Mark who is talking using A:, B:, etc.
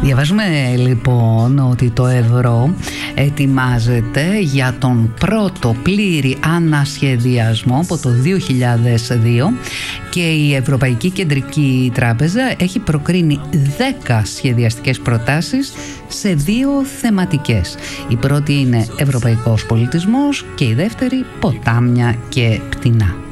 A: Διαβάζουμε λοιπόν ότι το ευρώ ετοιμάζεται για τον πρώτο πλήρη ανασχεδιασμό από το 2002 και η Ευρωπαϊκή Κεντρική Τράπεζα έχει προκρίνει 10 σχεδιαστικές προτάσεις σε 2 θεματικές. Η πρώτη είναι ευρωπαϊκός πολιτισμός και η δεύτερη ποτάμια και πτηνά.